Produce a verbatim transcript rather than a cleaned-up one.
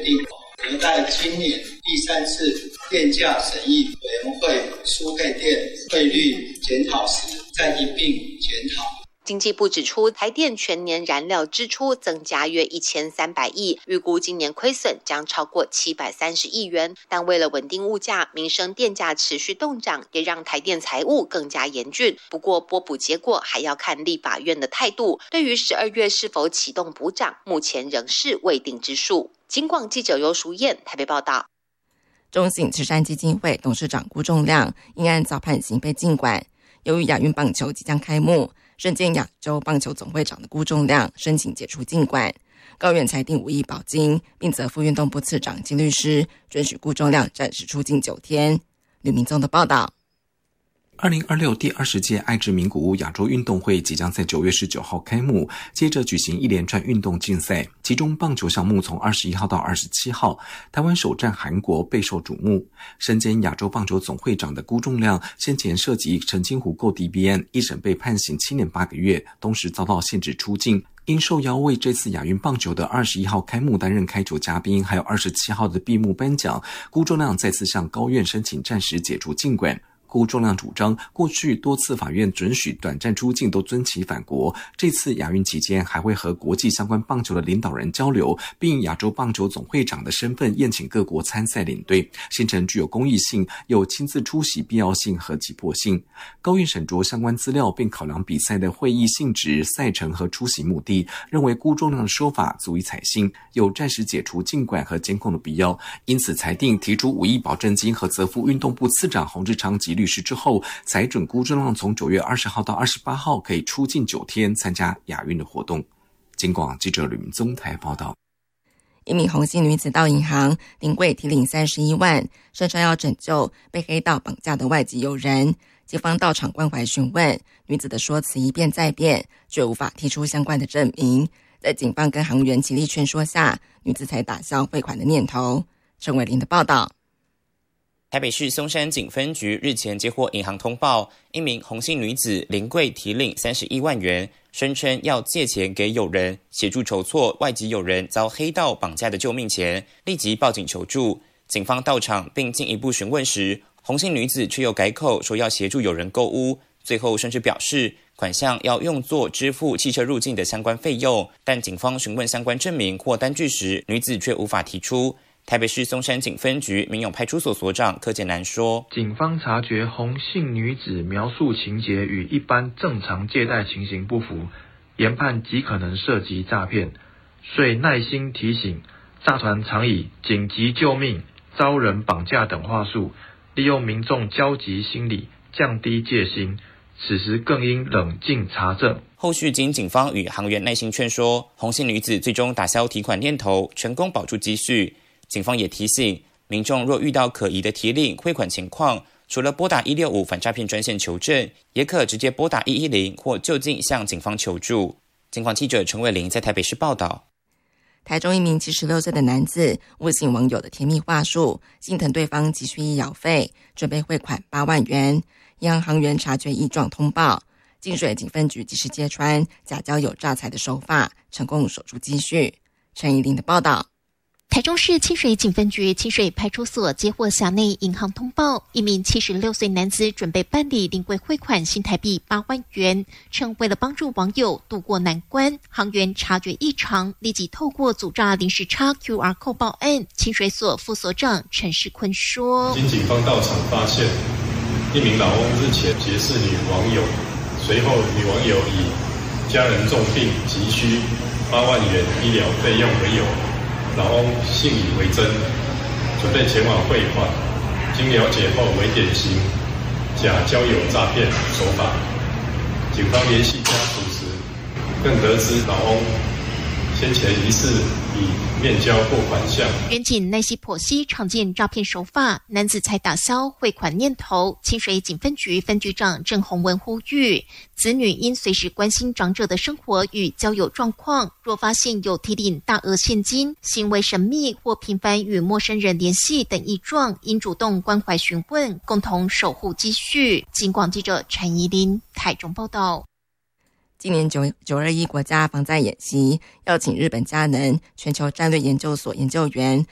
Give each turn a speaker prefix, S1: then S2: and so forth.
S1: 定，仍待今年第三次电价审议委员会输配电汇率检讨时再一并检讨。
S2: 经济部指出，台电全年燃料支出增加约一千三百亿，预估今年亏损将超过七百三十亿元。但为了稳定物价，民生电价持续动涨，也让台电财务更加严峻。不过拨补结果还要看立法院的态度。对于十二月是否启动补涨，目前仍是未定之数。警广记者尤淑燕台北报道。
S3: 中信慈善基金会董事长辜仲亮因案遭判刑被禁管。由于亚运棒球即将开幕，身兼亚洲棒球总会长的辜仲亮申请解除禁管，高院裁定无意保金，并责付运动部次长及律师准许辜仲亮暂时出境九天。吕明宗的报道。
S4: 二零二六第二十届爱知名古屋亚洲运动会即将在九月十九号开幕，接着举行一连串运动竞赛，其中棒球项目从二十一号到二十七号，台湾首战韩国备受瞩目。身兼亚洲棒球总会长的辜仲亮先前涉及澄清湖购 D B N， 一审被判刑七年八个月，同时遭到限制出境。因受邀为这次亚运棒球的二十一号开幕担任开球嘉宾，还有二十七号的闭幕颁奖，辜仲亮再次向高院申请暂时解除禁管。辜仲亮主张，过去多次法院准许短暂出境都遵其反国，这次亚运期间还会和国际相关棒球的领导人交流，并以亚洲棒球总会长的身份宴请各国参赛领队，行程具有公益性，有亲自出席必要性和急迫性。高院审酌相关资料，并考量比赛的会议性质、赛程和出席目的，认为辜仲亮的说法足以采信，有暂时解除禁管和监控的必要，因此裁定提出五亿保证金和责付运动部次长洪志昌及律师之后，裁准辜仲亮从九月二十号到二十八号可以出境九天参加亚运的活动。警广记者吕明宗台报道。
S3: 一名洪姓女子到银行临柜提领三十一万，声称要拯救被黑道绑架的外籍友人。警方到场关怀询问，女子的说辞一变再变，却无法提出相关的证明。在警方跟行员极力劝说下，女子才打消汇款的念头。陈伟林的报道。
S5: 台北市松山警分局日前接获银行通报，一名洪姓女子临柜提领三十一万元，声称要借钱给友人，协助筹措外籍友人遭黑道绑架的救命钱，立即报警求助。警方到场并进一步询问时，洪姓女子却又改口说要协助友人购屋，最后甚至表示款项要用作支付汽车入境的相关费用，但警方询问相关证明或单据时，女子却无法提出。台北市松山警分局民永派出所所长柯建南说，
S6: 警方察觉洪姓女子描述情节与一般正常借贷情形不符，研判极可能涉及诈骗，遂耐心提醒诈团常以紧急救命、遭人绑架等话术，利用民众焦急心理降低戒心，此时更应冷静查证。
S5: 后续经警方与行员耐心劝说，洪姓女子最终打消提款念头，成功保住积蓄。警方也提醒民众，若遇到可疑的提领汇款情况，除了拨打一六五反诈骗专线求证，也可直接拨打一一零或就近向警方求助。警广记者陈伟玲在台北市报道。
S3: 台中一名七十六岁的男子误信网友的甜蜜话术，心疼对方急需医药费，准备汇款八万元。银行行员察觉异状通报，净水警分局及时揭穿假交友诈财的手法，成功守住积蓄。陈怡玲的报道。
S7: 台中市清水警分局清水派出所接获辖内银行通报，一名七十六岁男子准备办理临柜汇款新台币八万元，称为了帮助网友渡过难关，行员察觉异常，立即透过阻诈临时插 Q R code 报案。清水所副所长陈世坤说，
S8: 经警方到场发现，一名老翁日前结识女网友，随后女网友以家人重病急需八万元医疗费用为由，老翁信以为真，准备前往汇款。经了解后，为典型假交友诈骗手法。警方联系家属时，更得知老翁先前疑似以面交过款项。
S7: 员警耐心剖析常见诈骗手法，男子才打消汇款念头。清水警分局分局长郑宏文呼吁，子女应随时关心长者的生活与交友状况，若发现有提领大额现金、行为神秘或频繁与陌生人联系等异状，应主动关怀询问，共同守护积蓄。警广记者陈怡琳台中报道。
S3: 今年九九二一国家防灾演习，邀请日本佳能全球战略研究所研究员